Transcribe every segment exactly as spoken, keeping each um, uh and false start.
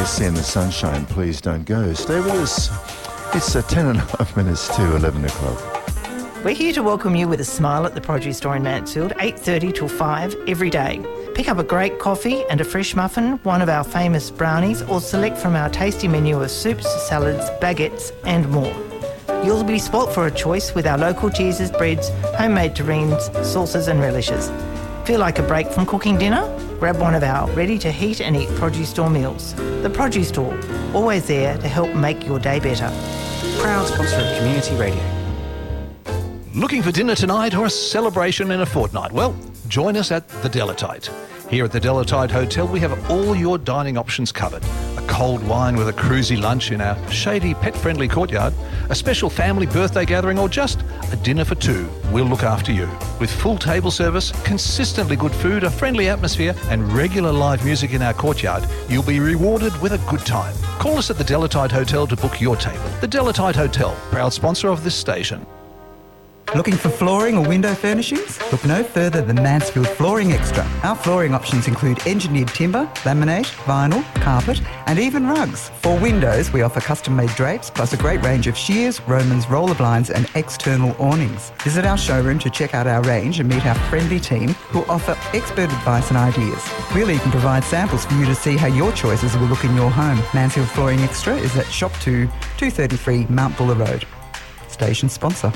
see in the sunshine, please don't go. Stay with us. It's uh, ten and a half minutes to eleven o'clock. We're here to welcome you with a smile at the produce store in Mansfield, eight thirty till five every day. Pick up a great coffee and a fresh muffin, one of our famous brownies, or select from our tasty menu of soups, salads, baguettes and more. You'll be spoilt for a choice with our local cheeses, breads, homemade terrines, sauces and relishes. Feel like a break from cooking dinner? Grab one of our ready-to-heat and eat produce store meals. The Produce Store, always there to help make your day better. Proud sponsor of Community Radio. Looking for dinner tonight or a celebration in a fortnight? Well, join us at the Delatite. Here at the Delatite Hotel, we have all your dining options covered. A cold wine with a cruisy lunch in our shady, pet-friendly courtyard, a special family birthday gathering, or just a dinner for two. We'll look after you. With full table service, consistently good food, a friendly atmosphere, and regular live music in our courtyard, you'll be rewarded with a good time. Call us at the Delatite Hotel to book your table. The Delatite Hotel, proud sponsor of this station. Looking for flooring or window furnishings? Look no further than Mansfield Flooring Extra. Our flooring options include engineered timber, laminate, vinyl, carpet and even rugs. For windows, we offer custom-made drapes plus a great range of shears, Romans, roller blinds and external awnings. Visit our showroom to check out our range and meet our friendly team who offer expert advice and ideas. We'll even provide samples for you to see how your choices will look in your home. Mansfield Flooring Extra is at Shop two, two thirty-three Mount Buller Road. Station sponsor.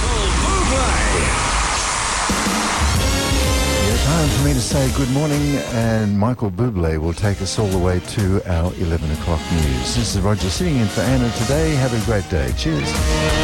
Time for me to say good morning, and Michael Bublé will take us all the way to our eleven o'clock news. This is Roger sitting in for Anna today. Have a great day. Cheers.